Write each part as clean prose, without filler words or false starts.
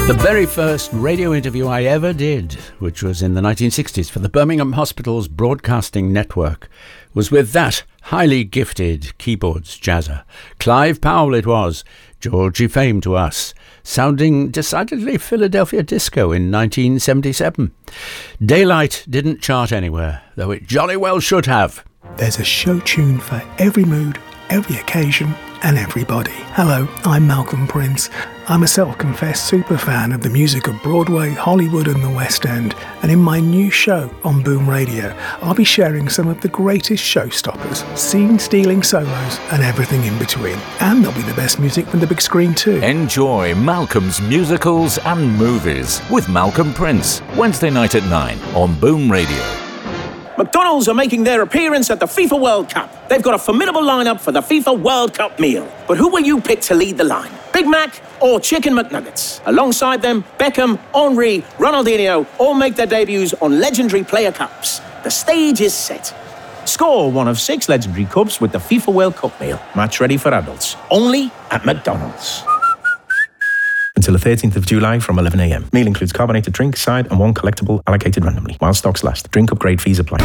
The very first radio interview I ever did, which was in the 1960s for the Birmingham Hospital's Broadcasting Network, was with that highly gifted keyboards jazzer. Clive Powell it was, Georgie fame to us, sounding decidedly Philadelphia disco in 1977. Daylight didn't chart anywhere, though it jolly well should have. There's a show tune for every mood, every occasion and everybody. Hello, I'm Malcolm Prince. I'm a self-confessed superfan of the music of Broadway, Hollywood and the West End, and in my new show on Boom Radio, I'll be sharing some of the greatest showstoppers, scene-stealing solos and everything in between. And there'll be the best music from the big screen too. Enjoy Malcolm's Musicals and Movies with Malcolm Prince, Wednesday night at 9 on Boom Radio. McDonald's are making their appearance at the FIFA World Cup. They've got a formidable lineup for the FIFA World Cup meal. But who will you pick to lead the line? Big Mac or Chicken McNuggets? Alongside them, Beckham, Henry, Ronaldinho all make their debuts on legendary player cups. The stage is set. Score one of 6 legendary cups with the FIFA World Cup meal. Match ready for adults. Only at McDonald's. Until the 13th of July from 11 a.m. Meal includes carbonated drink, side and one collectible allocated randomly. While stocks last. Drink upgrade fees apply.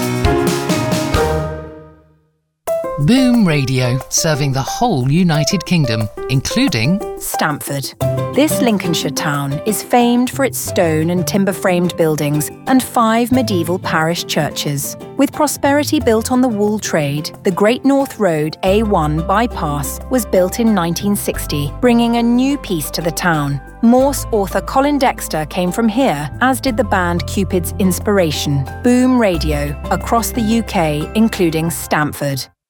Boom Radio, serving the whole United Kingdom, including Stamford. This Lincolnshire town is famed for its stone and timber-framed buildings and 5 medieval parish churches. With prosperity built on the wool trade, the Great North Road A1 bypass was built in 1960, bringing a new piece to the town. Morse author Colin Dexter came from here, as did the band Cupid's Inspiration. Boom Radio, across the UK, including Stamford.